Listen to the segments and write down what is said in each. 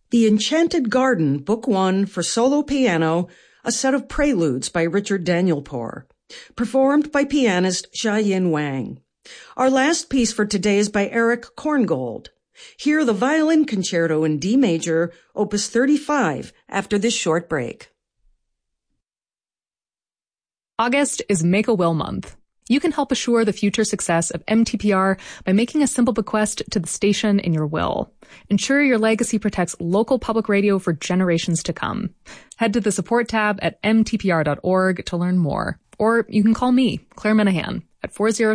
The Enchanted Garden, Book 1 for solo piano, a set of preludes by Richard Danielpour, performed by pianist Xiaoyin Wang. Our last piece for today is by Erich Korngold. Hear the Violin Concerto in D major, Opus 35, after this short break. August is Make a Will Month. You can help assure the future success of MTPR by making a simple bequest to the station in your will. Ensure your legacy protects local public radio for generations to come. Head to the support tab at mtpr.org to learn more. Or you can call me, Claire Minahan, at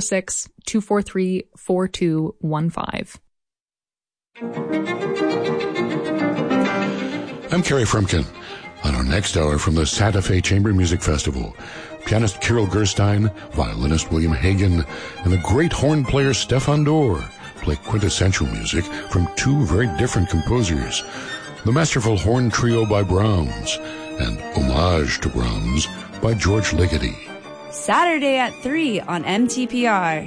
406-243-4215. I'm Kerry Frumkin. On our next hour from the Santa Fe Chamber Music Festival, pianist Kirill Gerstein, violinist William Hagen, and the great horn player Stefan Dorr play quintessential music from two very different composers. The masterful horn trio by Brahms and Homage to Brahms by George Ligeti. Saturday at 3 on MTPR.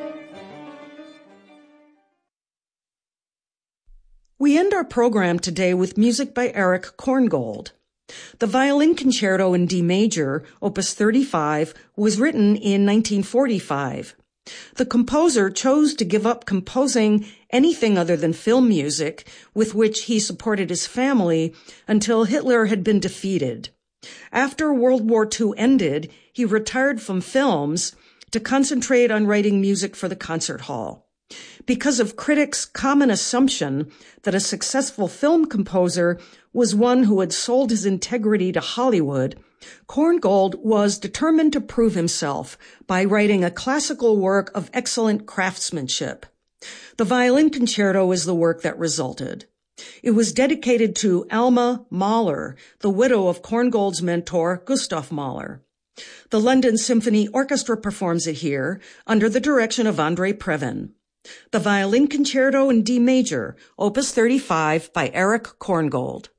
We end our program today with music by Erich Korngold. The Violin Concerto in D major, Opus 35, was written in 1945. The composer chose to give up composing anything other than film music, with which he supported his family, until Hitler had been defeated. After World War II ended, he retired from films to concentrate on writing music for the concert hall. Because of critics' common assumption that a successful film composer was one who had sold his integrity to Hollywood, Korngold was determined to prove himself by writing a classical work of excellent craftsmanship. The Violin Concerto is the work that resulted. It was dedicated to Alma Mahler, the widow of Korngold's mentor, Gustav Mahler. The London Symphony Orchestra performs it here under the direction of Andrei Previn. The Violin Concerto in D major, Opus 35 by Erich Korngold.